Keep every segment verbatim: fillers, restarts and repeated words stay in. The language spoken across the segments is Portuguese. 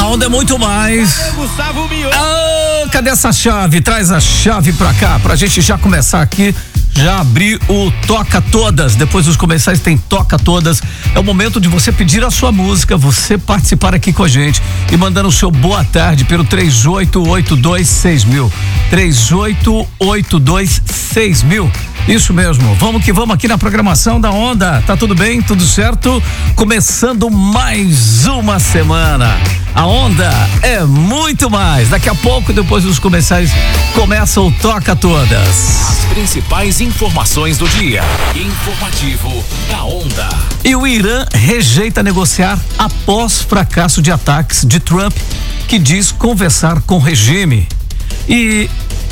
Onda é muito mais. Ah, cadê essa chave? Traz a chave pra cá, pra gente já começar aqui. Já abri o Toca Todas. Depois dos comerciais tem Toca Todas. É o momento de você pedir a sua música, você participar aqui com a gente e mandando o seu boa tarde pelo três oito oito dois seis mil. três oito oito dois seis mil. Isso mesmo. Vamos que vamos aqui na programação da Onda. Tá tudo bem? Tudo certo? Começando mais uma semana. A Onda é muito mais. Daqui a pouco, depois dos comerciais, começa o Toca Todas. As principais informações do dia. Informativo da Onda. E o Irã rejeita negociar após fracasso de ataques de Trump, que diz conversar com o regime. E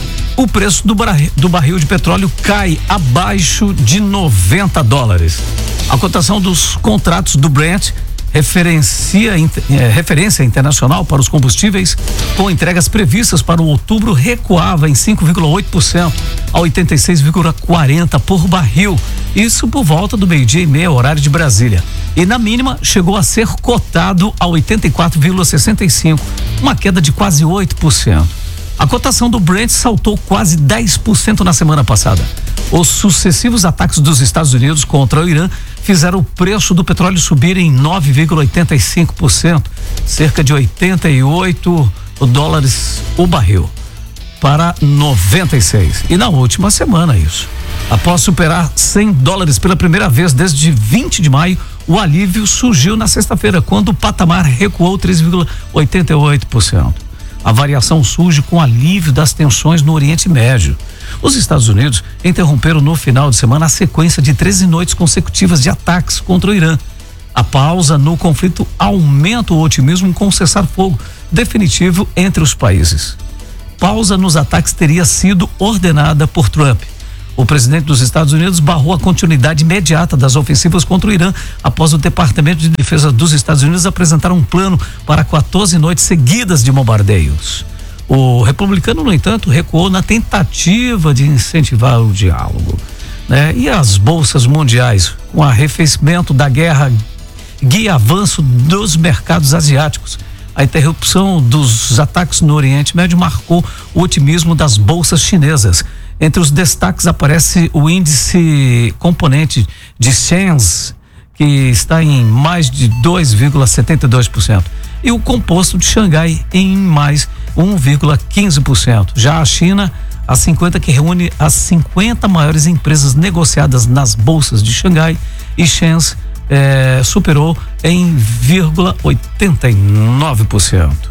o preço do, barril, do barril de petróleo cai abaixo de noventa dólares. A cotação dos contratos do Brent, referencia, é, referência internacional para os combustíveis, com entregas previstas para o outubro, recuava em cinco vírgula oito por cento a oitenta e seis vírgula quarenta por barril. Isso por volta do meio-dia e meia, horário de Brasília. E na mínima chegou a ser cotado a oitenta e quatro vírgula sessenta e cinco, uma queda de quase oito por cento. A cotação do Brent saltou quase dez por cento na semana passada. Os sucessivos ataques dos Estados Unidos contra o Irã fizeram o preço do petróleo subir em nove vírgula oitenta e cinco por cento, cerca de oitenta e oito dólares o barril, para noventa e seis. E na última semana isso. Após superar cem dólares pela primeira vez desde vinte de maio, o alívio surgiu na sexta-feira, quando o patamar recuou três vírgula oitenta e oito por cento. A variação surge com o alívio das tensões no Oriente Médio. Os Estados Unidos interromperam no final de semana a sequência de treze noites consecutivas de ataques contra o Irã. A pausa no conflito aumenta o otimismo com o cessar-fogo definitivo entre os países. Pausa nos ataques teria sido ordenada por Trump. O presidente dos Estados Unidos barrou a continuidade imediata das ofensivas contra o Irã após o Departamento de Defesa dos Estados Unidos apresentar um plano para quatorze noites seguidas de bombardeios. O republicano, no entanto, recuou na tentativa de incentivar o diálogo, né? E as bolsas mundiais, com o arrefecimento da guerra, guia avanço dos mercados asiáticos. A interrupção dos ataques no Oriente Médio marcou o otimismo das bolsas chinesas. Entre os destaques aparece o índice componente de Shenzhen, que está em mais de dois vírgula setenta e dois por cento, e o composto de Xangai em mais um vírgula quinze por cento. Já a China, a cinquenta, que reúne as cinquenta maiores empresas negociadas nas bolsas de Xangai e Shenzhen, eh, superou em vírgula oitenta e nove por cento.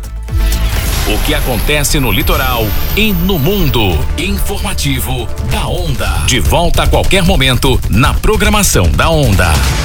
O que acontece no litoral e no mundo. Informativo da Onda. De volta a qualquer momento na programação da Onda.